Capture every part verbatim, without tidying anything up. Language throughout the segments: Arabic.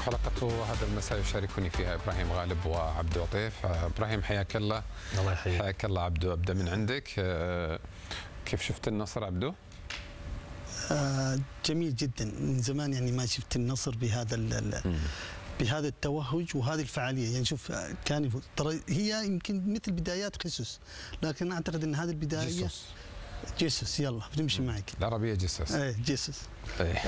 حلقة هذا المساء يشاركني فيها إبراهيم غالب وعبدو عطيف. إبراهيم حياك الله. الله يحييك. حياك الله عبدو. أبدأ من عندك، كيف شفت النصر عبدو؟ آه جميل جدا، من زمان يعني ما شفت النصر بهذا بهذا التوهج وهذه الفعاليه. يعني شوف كان ترى هي يمكن مثل بدايات خيسوس، لكن اعتقد ان هذه البدايه جيسوس جيسوس يلا بنمشي معك العربيه جيسوس. ايه جيسوس. ايه.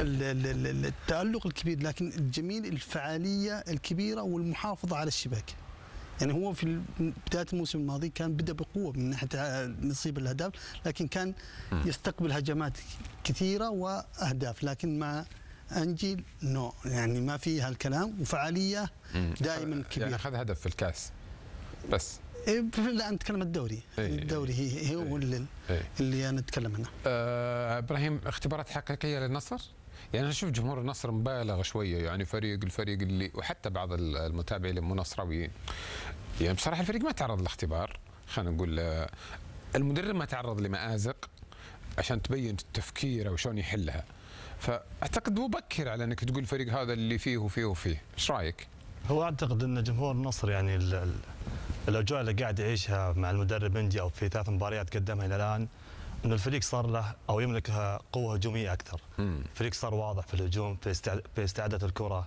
التألق الكبير، لكن الجميل الفعاليه الكبيره والمحافظه على الشباك. يعني هو في بدايه الموسم الماضي كان بدا بقوه من ناحيه نصيب الاهداف، لكن كان يستقبل هجمات كثيره واهداف، لكن مع انجيل نو يعني ما في هالكلام، وفعاليه دائما كبيره. يعني اخذ هدف في الكاس بس. إيه لا نتكلم الدوري. إيه الدوري هي هو اللي, إيه اللي انا اتكلم عنه. آه ابراهيم، اختبارات حقيقيه للنصر؟ يعني انا اشوف جمهور النصر مبالغ شويه، يعني فريق الفريق اللي وحتى بعض المتابعين اللي مو نصراويين، يعني بصراحه الفريق ما تعرض لاختبار. خلينا نقول المدرب ما تعرض لمآزق عشان تبين تفكيره وشلون يحلها. فاعتقد مبكر على انك تقول الفريق هذا اللي فيه وفيه وفيه. ايش رايك؟ هو اعتقد ان جمهور النصر يعني الاجواء اللي قاعد يعيشها مع المدرب انجي او في ثلاث مباريات قدمها الى الان، انه الفريق صار له او يملك قوه هجوميه اكثر. مم. الفريق صار واضح في الهجوم، في في استعاده الكره،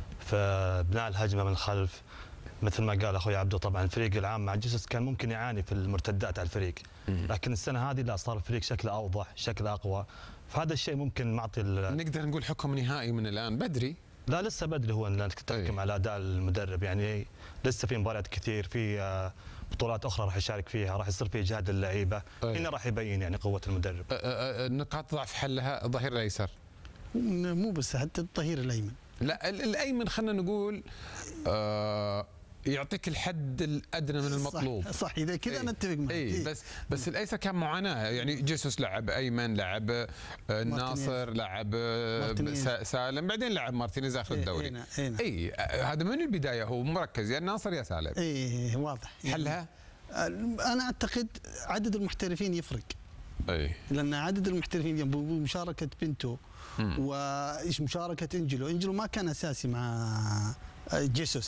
في بناء الهجمه من الخلف. مثل ما قال اخوي عبدو، طبعا الفريق العام مع جيسوس كان ممكن يعاني في المرتدات على الفريق، مم. لكن السنه هذه لا، صار الفريق شكله اوضح، شكله اقوى، فهذا الشيء ممكن معطي. نقدر نقول حكم نهائي من الان بدري؟ لا لسه بدري، هو انك تحكم على اداء المدرب، يعني لسه في مباريات كثير، في بطولات اخرى راح يشارك فيها، راح يصير في اجهاد اللعيبه، هنا راح يبين يعني قوه المدرب. نقاط ضعف حلها الظهير الايسر؟ مو بس حتى الظهير الايمن. لا الايمن خلينا نقول آه يعطيك الحد الادنى من المطلوب. صح, صح اذا كذا انا اتفق معك. اي بس بس الايسر كان معاناه، يعني جيسوس لعب ايمن، لعب الناصر، لعب سالم، بعدين لعب مارتينيز اخر الدوري. اي, اي هذا من البدايه هو مركز يا الناصر يا سالم. اي واضح. حلها؟ انا اعتقد عدد المحترفين يفرق. اي لان عدد المحترفين بمشاركه بنتو وايش مشاركه انجلو، انجلو ما كان اساسي مع جيسوس.